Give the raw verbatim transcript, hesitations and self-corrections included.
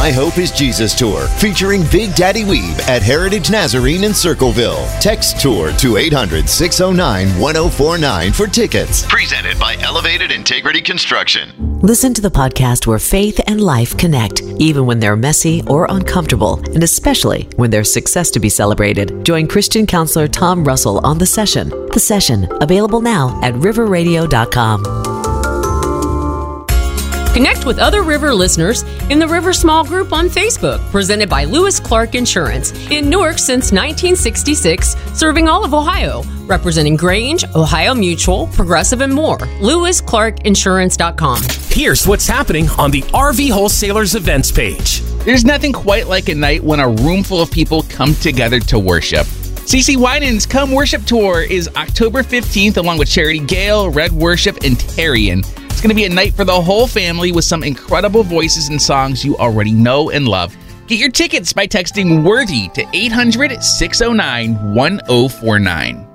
My Hope is Jesus Tour, featuring Big Daddy Weeb at Heritage Nazarene in Circleville. Text TOUR to eight hundred, six oh nine, one oh four nine for tickets. Presented by Elevated Integrity Construction. Listen to the podcast where faith and life connect, even when they're messy or uncomfortable, and especially when there's success to be celebrated. Join Christian counselor Tom Russell on The Session. The Session, available now at river radio dot com. Connect with other River listeners in the River Small Group on Facebook, presented by Lewis Clark Insurance. In Newark since nineteen sixty-six, serving all of Ohio, representing Grange, Ohio Mutual, Progressive, and more. lewis clark insurance dot com. Here's what's happening on the R V Wholesalers events page. There's nothing quite like a night when a room full of people come together to worship. C C Winans Come Worship Tour is October fifteenth, along with Charity Gale, Red Worship, and Tarian. It's going to be a night for the whole family with some incredible voices and songs you already know and love. Get your tickets by texting WORTHY to eight hundred, six oh nine, one oh four nine.